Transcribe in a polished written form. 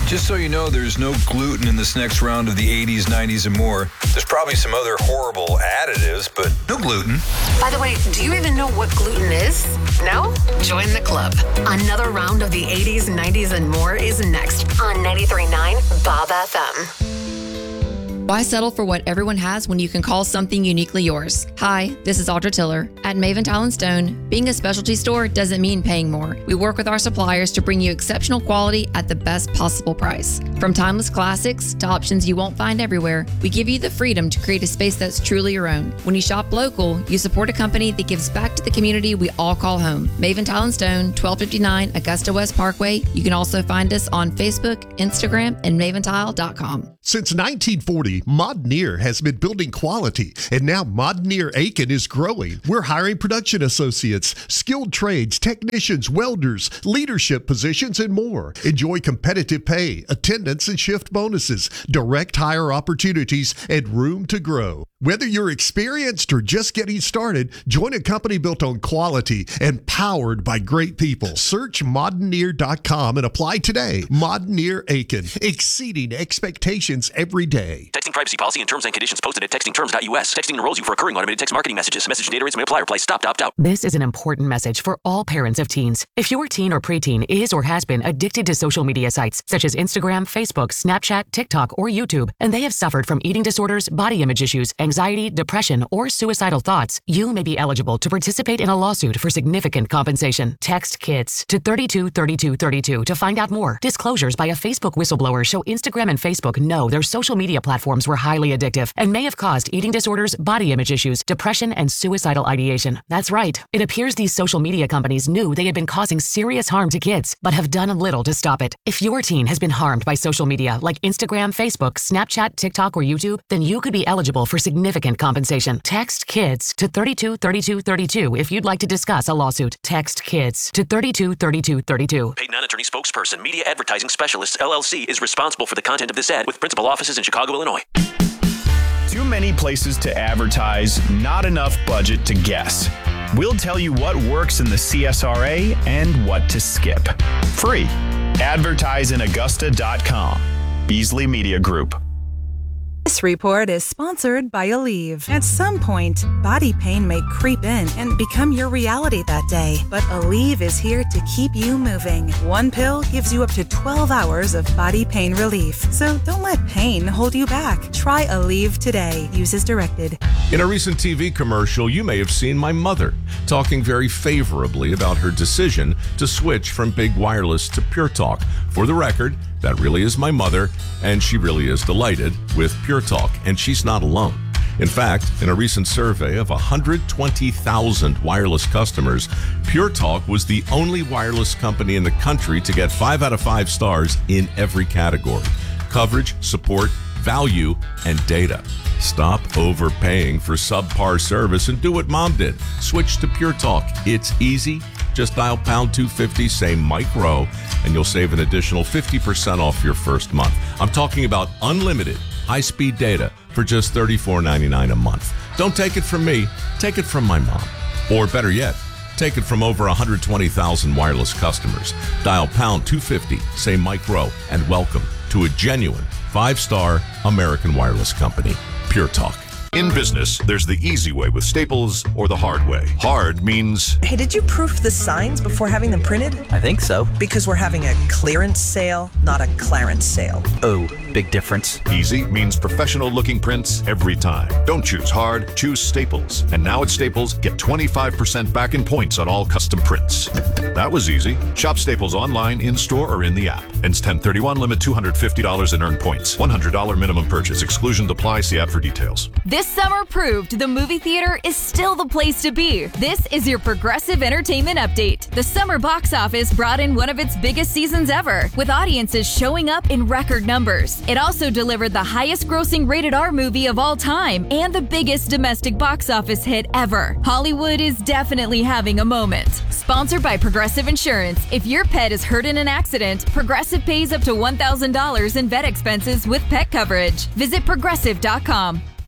Just so you know, there's no gluten in this next round of the 80s, 90s, and more. There's probably some other horrible additives, but no gluten. By the way, do you even know what gluten is? No? Join the club. Another round of the 80s, 90s, and more is next on 93.9 Bob FM. Why settle for what everyone has when you can call something uniquely yours? Hi, this is Audra Tiller. At Maven Tile & Stone, being a specialty store doesn't mean paying more. We work with our suppliers to bring you exceptional quality at the best possible price. From timeless classics to options you won't find everywhere, we give you the freedom to create a space that's truly your own. When you shop local, you support a company that gives back to the community we all call home. Maven Tile & Stone, 1259 Augusta West Parkway. You can also find us on Facebook, Instagram, and maventile.com. Since 1940, Modneer has been building quality, and now Modneer Aiken is growing. We're hiring production associates, skilled trades, technicians, welders, leadership positions, and more. Enjoy competitive pay, attendance and shift bonuses, direct hire opportunities, and room to grow. Whether you're experienced or just getting started, join a company built on quality and powered by great people. Search Modneer.com and apply today. Modneer Aiken, exceeding expectations every day. Texting privacy policy and terms and conditions posted at textingterms.us. Texting enrolls you for recurring automated text marketing messages. Message and data rates may apply. Reply stop to opt out. This is an important message for all parents of teens. If your teen or preteen is or has been addicted to social media sites such as Instagram, Facebook, Snapchat, TikTok, or YouTube, and they have suffered from eating disorders, body image issues, anxiety, depression, or suicidal thoughts, you may be eligible to participate in a lawsuit for significant compensation. Text KIDS to 323232 to find out more. Disclosures by a Facebook whistleblower show Instagram and Facebook know their social media platforms were highly addictive and may have caused eating disorders, body image issues, depression, and suicidal ideation. That's right. It appears these social media companies knew they had been causing serious harm to kids, but have done little to stop it. If your teen has been harmed by social media like Instagram, Facebook, Snapchat, TikTok, or YouTube, then you could be eligible for significant compensation. Text KIDS to 323232 if you'd like to discuss a lawsuit. Text KIDS to 323232. Paid non-attorney spokesperson, Media Advertising Specialists, LLC, is responsible for the content of this ad with principal offices in Chicago, Illinois. Too many places to advertise, not enough budget to guess. We'll tell you what works in the CSRA and what to skip. Free. AdvertiseInAugusta.com. Beasley Media Group. This report is sponsored by Aleve. At some point, body pain may creep in and become your reality that day. But Aleve is here to keep you moving. One pill gives you up to 12 hours of body pain relief. So don't let pain hold you back. Try Aleve today. Use as directed. In a recent TV commercial, you may have seen my mother talking very favorably about her decision to switch from Big Wireless to Pure Talk. For the record, that really is my mother, and she really is delighted with Pure Talk, and she's not alone. In fact, in a recent survey of 120,000 wireless customers, Pure Talk was the only wireless company in the country to get 5 out of 5 stars in every category: coverage, support, value, and data. Stop overpaying for subpar service and do what Mom did. Switch to Pure Talk. It's easy. Just dial pound 250, say Mike Rowe, and you'll save an additional 50% off your first month. I'm talking about unlimited high-speed data for just $34.99 a month. Don't take it from me. Take it from my mom. Or better yet, take it from over 120,000 wireless customers. Dial pound 250, say Mike Rowe, and welcome to a genuine 5-star American wireless company, Pure Talk. In business, there's the easy way with Staples or the hard way. Hard means... Hey, did you proof the signs before having them printed? I think so. Because we're having a clearance sale, not a clarence sale. Oh, big difference. Easy means professional-looking prints every time. Don't choose hard, choose Staples. And now at Staples, get 25% back in points on all custom prints. That was easy. Shop Staples online, in-store, or in the app. Ends 10/31, limit $250 in earned points. $100 minimum purchase. Exclusions apply. See app for details. This summer proved the movie theater is still the place to be. This is your Progressive Entertainment Update. The summer box office brought in one of its biggest seasons ever, with audiences showing up in record numbers. It also delivered the highest grossing rated R movie of all time and the biggest domestic box office hit ever. Hollywood is definitely having a moment. Sponsored by Progressive Insurance. If your pet is hurt in an accident, Progressive pays up to $1,000 in vet expenses with pet coverage. Visit Progressive.com.